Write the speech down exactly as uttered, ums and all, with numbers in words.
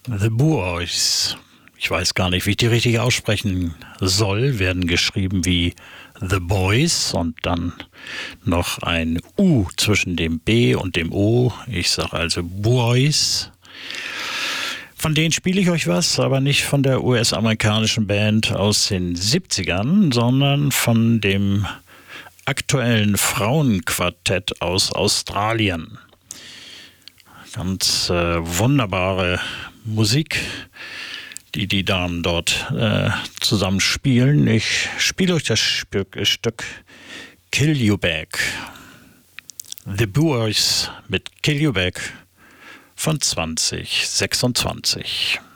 The Boys. Ich weiß gar nicht, wie ich die richtig aussprechen soll. Werden geschrieben wie The Boys und dann noch ein U zwischen dem B und dem O. Ich sage also Boys. Von denen spiele ich euch was, aber nicht von der U S-amerikanischen Band aus den siebzigern, sondern von dem aktuellen Frauenquartett aus Australien. Ganz äh, wunderbare Musik, die die Damen dort äh, zusammen spielen. Ich spiele euch das Stück, Stück Kill You Back. The Boys mit Kill You Back von zwanzig sechsundzwanzig.